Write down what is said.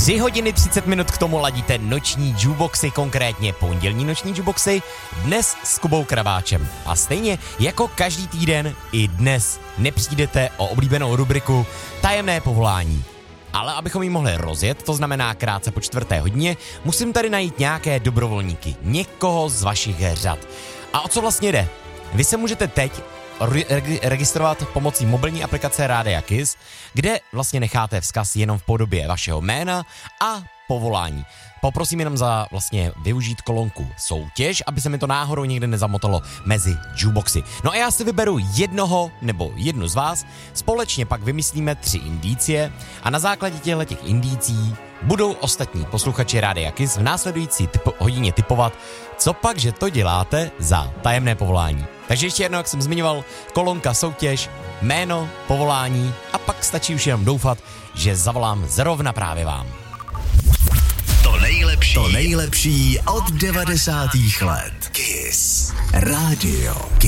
3 hodiny 30 minut k tomu ladíte noční jukeboxy, konkrétně pondělní noční jukeboxy, dnes s Kubou Kraváčem. A stejně jako každý týden i dnes nepřijdete o oblíbenou rubriku Tajemné povolání. Ale abychom ji mohli rozjet, to znamená krátce po 4. hodině, musím tady najít nějaké dobrovolníky, někoho z vašich řad. A o co vlastně jde? Vy se můžete teď registrovat pomocí mobilní aplikace Rádia Kiss, kde vlastně necháte vzkaz jenom v podobě vašeho jména a povolání. Poprosím jenom za vlastně využít kolonku soutěž, aby se mi to náhodou někde nezamotalo mezi jukeboxy. No a já si vyberu jednoho nebo jednu z vás, společně pak vymyslíme 3 indicie a na základě těchto indicí budou ostatní posluchači Rádia Kiss v následující hodině tipovat, co pak, že to děláte za tajemné povolání. Takže ještě jednou, jak jsem zmiňoval, kolonka soutěž, jméno, povolání a pak stačí už jenom doufat, že zavolám zrovna právě vám. To nejlepší od 90. let. Kiss. Radio Kiss.